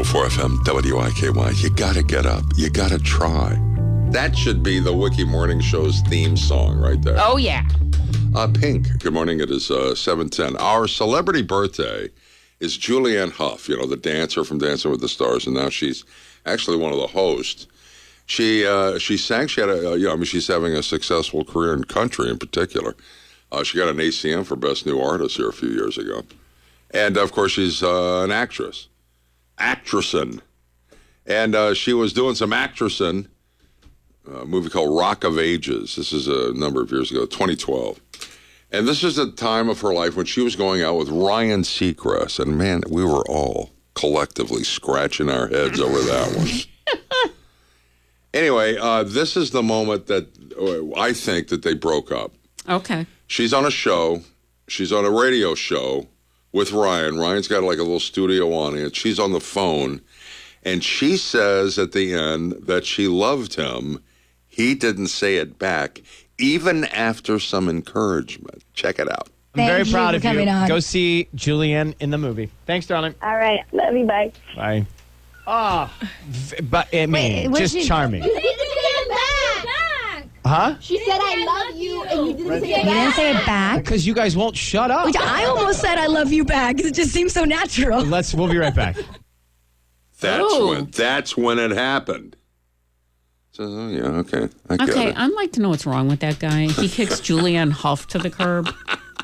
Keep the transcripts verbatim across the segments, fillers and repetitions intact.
oh four F M, W I K Y. You gotta get up. You gotta try. That should be the Wiki Morning Show's theme song right there. Oh, yeah. Uh, Pink, good morning. It is uh, seven ten. Our celebrity birthday is Julianne Hough, you know, the dancer from Dancing with the Stars, and now she's actually one of the hosts. She uh, she sang, she had a, uh, you know, I mean, she's having a successful career in country in particular. Uh, she got an A C M for Best New Artist here a few years ago. And, of course, she's uh, an actress. Actressin. And uh, she was doing some actressin, a movie called Rock of Ages. This is a number of years ago, twenty twelve. And this is the time of her life when she was going out with Ryan Seacrest. And, man, we were all collectively scratching our heads over that one. Anyway, uh, this is the moment that uh, I think that they broke up. Okay. She's on a show. She's on a radio show with Ryan. Ryan's got like a little studio audience. She's on the phone. And she says at the end that she loved him. He didn't say it back, even after some encouragement. Check it out. I'm very Thank you proud for of you. coming on. Go see Julianne in the movie. Thanks, darling. All right. Love you. Bye. Bye. Oh, v- but I mean, Wait, was just she- charming. You didn't say it back. Huh? She said, I love you, and you didn't say You it back. didn't say it back? Because you guys won't shut up. Which I almost said I love you back. It just seems so natural. Let's. We'll be right back. That's Oh. when that's when it happened. So, oh, yeah, okay. I get Okay, it. I'd like to know what's wrong with that guy. He kicks Julianne Hough to the curb.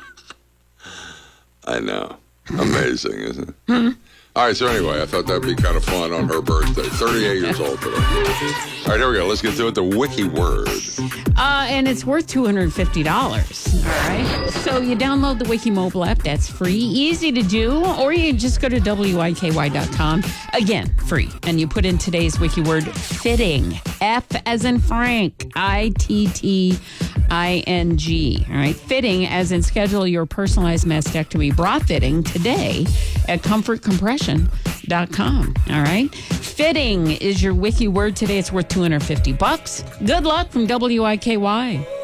I know. Amazing, isn't it? All right, so anyway, I thought that'd be kind of fun on her birthday. thirty-eight years old today. All right, here we go. Let's get to it. The wiki word. Uh, and it's worth two hundred fifty dollars. All right. So you download the Wiki mobile app. That's free, easy to do. Or you just go to W I K Y dot com. Again, free. And you put in today's wiki word, fitting. F as in Frank. I T T I N G. All right. Fitting as in schedule your personalized mastectomy bra fitting today at comfort compression dot com. All right. Fitting is your wiki word today. It's worth two hundred fifty bucks. Good luck from W I K Y.